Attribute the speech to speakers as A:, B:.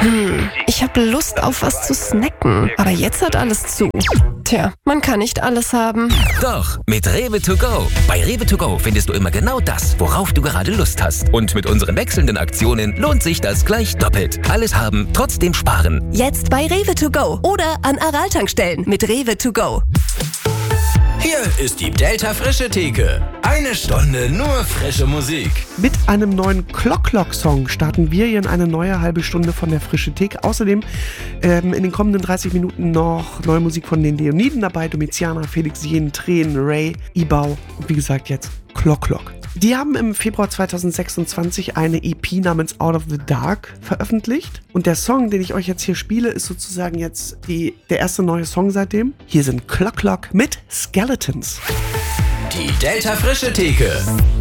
A: Ich habe Lust auf was zu snacken, aber jetzt hat alles zu. Tja, man kann nicht alles haben.
B: Doch, mit Rewe to go. Bei Rewe to go findest du immer genau das, worauf du gerade Lust hast. Und mit unseren wechselnden Aktionen lohnt sich das gleich doppelt. Alles haben, trotzdem sparen.
C: Jetzt bei Rewe to go oder an Aral-Tankstellen mit Rewe to go.
D: Hier ist die Delta Frische Theke. 1 Stunde nur frische Musik.
E: Mit einem neuen Clock-Song starten wir hier in eine neue halbe Stunde von der Frische Theke. Außerdem in den kommenden 30 Minuten noch neue Musik von den Leoniden dabei. Domiziana, Felix Jen, Tränen, Ray, Ibau und wie gesagt jetzt Clock. Die haben im Februar 2026 eine EP namens Out of the Dark veröffentlicht. Und der Song, den ich euch jetzt hier spiele, ist sozusagen jetzt der erste neue Song seitdem. Hier sind Clock mit Skeletons.
D: Die Delta Frische Theke.